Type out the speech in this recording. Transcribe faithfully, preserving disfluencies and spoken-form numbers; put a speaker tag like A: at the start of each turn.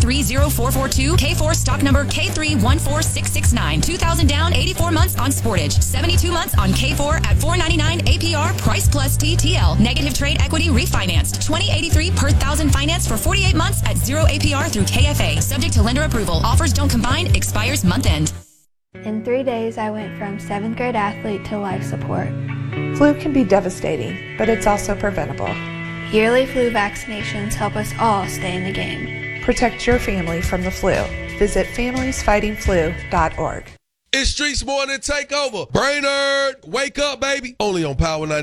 A: three zero four four two. K four stock number K three one four six six nine. two thousand down, eighty-four months on Sportage. seventy-two months on K four at four ninety-nine A P R, price plus T T L. Negative trade equity refinanced. twenty eighty-three per thousand finance for forty-eight months at zero A P R through K F A. Subject to lender approval. Offers don't combine. Expires month end.
B: In three days, I went from seventh grade athlete to life support.
C: Flu can be devastating, but it's also preventable.
B: Yearly flu vaccinations help us all stay in the game.
C: Protect your family from the flu. Visit families fighting flu dot org.
D: It's Streets Morning Takeover. Brainerd, wake up, baby. Only on Power ninety.